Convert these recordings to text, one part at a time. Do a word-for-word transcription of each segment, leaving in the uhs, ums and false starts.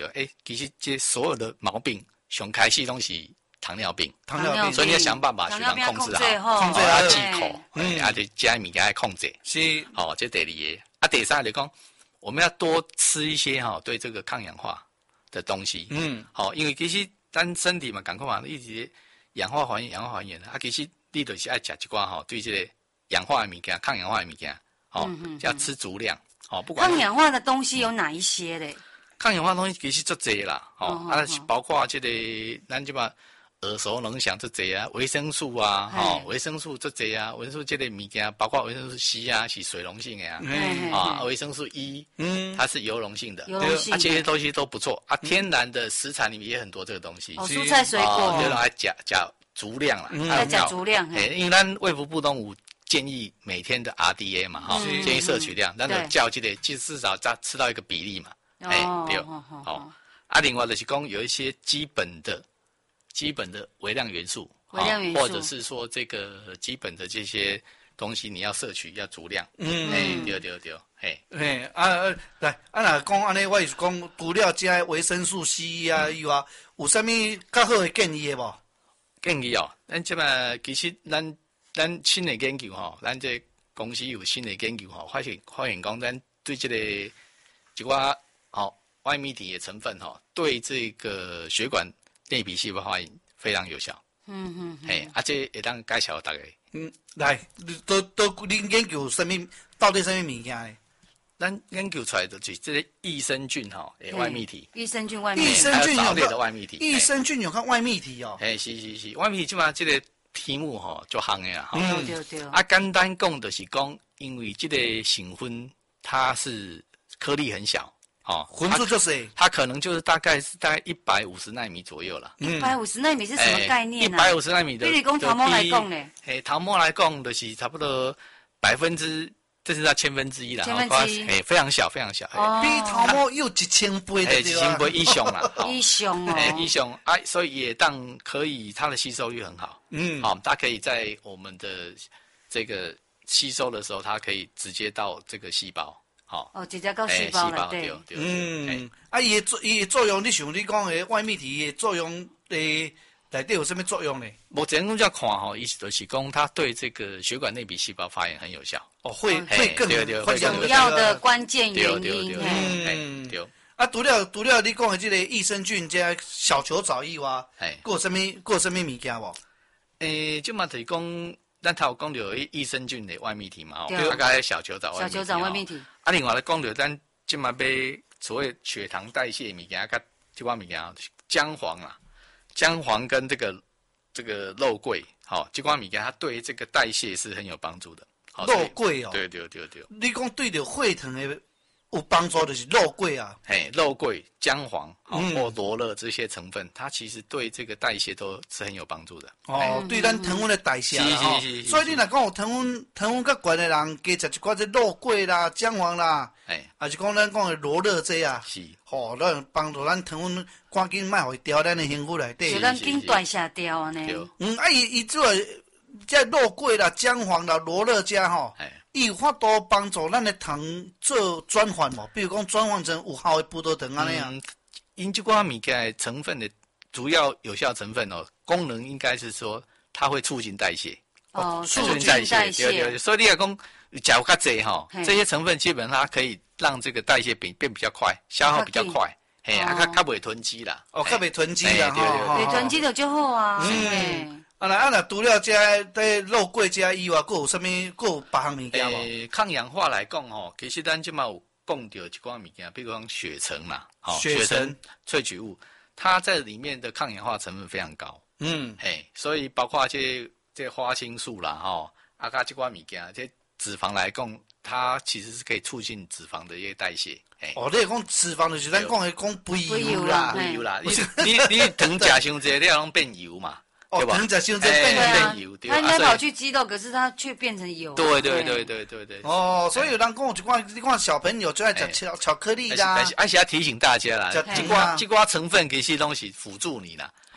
哎，其实这所有的毛病，上开始都是糖尿病， 糖尿病， 所以你要想办法血糖控制好， 控制要忌口，嗯，啊，就加物件要控制， 是， 好，这第二个，啊，第三就讲，我们要多吃一些哈，对这个抗氧化的东西，嗯，好，因为其实咱身体嘛，赶快嘛，一直氧化还原，氧化还原，啊，其实你就是爱吃一寡哈，对这个氧化的物件、抗氧化的物件，好，要吃足量，好，不管抗氧化的东西有哪一些嘞？ 抗氧化的东西其实足侪啦，哦，啊，包括这个咱即嘛耳熟能详足侪啊，维生素啊，吼，维生素足侪啊，维生素这类物件，包括维生素 C 啊，是水溶性的啊，啊，维生素 E， 嗯，它是油溶性的， 油溶性的， 啊，这些东西都不错啊，天然的食材里面也很多这个东西， 哦，蔬菜水果， 就让它加加足量啦， 要加足量， 哎，因为咱卫福部都有建议每天的 R D A 嘛，哈，建议摄取量，咱就叫这个，至少再吃到一个比例嘛。哎，对，好，啊，另外就是讲有一些基本的、基本的微量元素， 微量元素， 或者是说这个基本的这些东西你要摄取要足量，嗯，哎，对对对，嘿， 嘿，啊，来，啊，若讲安尼，我是讲除了这维生素 C 啊以外，有啥物较好的建议的无？ 建议哦，咱即嘛其实咱咱新的研究吼，咱这公司有新的研究吼，发现发现讲咱对这个一寡。好，外泌体的成分哈、哦，对这个血管内皮细胞发炎非常有效。嗯嗯，嘿，而且也当介绍大家。 嗯，来，都都恁研究什么？到底什么物件呢？ 咱研究出来的就是这个益生菌哈、哦，诶，外泌体。 益生菌外泌体。 益生菌有个外泌体。 益生菌有看外泌体哦。 诶，是是是，外泌体即嘛，这个题目哈、哦、就行的啦。 对对对。 啊，简单讲就是讲，因为这个成分它是颗粒很小。哦， 混数就是， 它可能就是大概是大概一百五十纳米左右了。 一百五十纳米是什么概念呢？一百五十纳米的， 比如讲桃膜来讲呢？ 嘿，桃膜来讲就是差不多百分之，这是它千分之一啦。 千分之一， 嘿，非常小，非常小。 比桃膜又一千倍的， 一千倍以上啦。 以上哦， 以上啊，所以也当可以，它的吸收率很好。嗯，好，它可以在我们的这个吸收的时候，它可以直接到这个细胞。 哦，直接到细胞了，对， 嗯，啊，伊的作伊的作用，你像你讲的外泌体的作用，诶，内底有什么作用呢？ 目前我们看吼，意思就是讲，它对这个血管内皮细胞发炎很有效。 哦，会会更会主要的关键原因。 嗯，对。 啊，除了除了你讲的这个益生菌加小球藻以外，哎，还有什么还有什么物件无？ 诶，就嘛就是讲。咱头讲到益生菌的外泌体嘛，哦，大概小球藻外泌体。 小球藻外泌体。 啊，另外咧讲到咱即嘛要所谓血糖代谢物件，甲即款物件，姜黄啦，姜黄跟这个这个肉桂，好、哦，即款物件它对这个代谢是很有帮助的。 肉桂哦。 对对对对。 你讲对着血糖的有帮助就是肉桂啊。 嘿，肉桂、姜黄、哦嗯、或罗勒这些成分，它其实对这个代谢都是很有帮助的。 哦，对咱糖分的代谢啦，吼、哦。所以你若讲有糖分糖分较悬的人，加食一寡这肉桂啦、姜黄啦，哎，还是讲咱讲的罗勒这啊，是，吼、哦，咱帮助咱糖分赶紧卖互调咱的身躯内底。 就咱紧代谢掉啊呢。 嗯，啊，伊伊做这肉桂啦、姜黄啦、罗勒这吼。伊有法度帮助咱的糖做转换无？比如讲转换成有效的葡萄糖安尼啊。 因这款物件成分的主要有效成分哦，功能应该是说它会促进代谢。 哦，促进代谢。 对对对，所以你来讲，假如较济哈，这些成分基本上它可以让这个代谢变变比较快，消耗比较快，嘿，啊，较较袂囤积啦。 哦，较袂囤积啦， 对对对， 袂囤积就就好啊。嗯。 啊那啊那除了这在肉桂这以外，还有什么？还有别项物件无？ 抗氧化来讲吼，其实咱即嘛有讲到一款物件，比如讲血橙啦， 哦，血橙萃取物，它在里面的抗氧化成分非常高。嗯，嘿，所以包括这这花青素啦，吼，啊加这款物件，这脂肪来讲，它其实是可以促进脂肪的一些代谢。 哦，你讲脂肪就是咱讲的讲肥油啦， 肥油啦，你你你糖食伤济，你要拢变油嘛。 哦，糖食伤济变变油，它应该跑去肌肉，可是它却变成油。 对对对对对对。 哦，所以有人跟我一款，你看小朋友就爱吃巧巧克力啦。 而且要提醒大家啦，这瓜这瓜成分其实东西辅助你啦。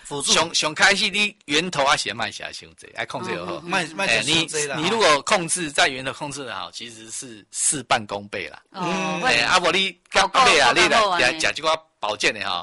上上开始你源头啊，先卖下伤济，爱控制好。 卖卖你你如果控制在源头控制的好，其实是事半功倍啦。嗯，哎，啊无你到尾啊，你来来食这个保健的哈，